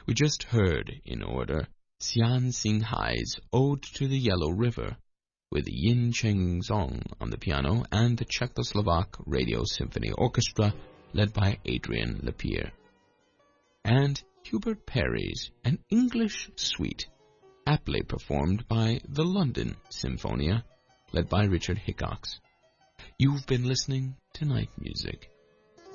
We just heard, in order, Xian Xinghai's Ode to the Yellow River, with Yin Cheng Zong on the piano and the Czechoslovak Radio Symphony Orchestra, led by Adrian Lapierre. And Hubert Parry's An English Suite, aptly performed by the London Symphonia, led by Richard Hickox. You've been listening to Night Music.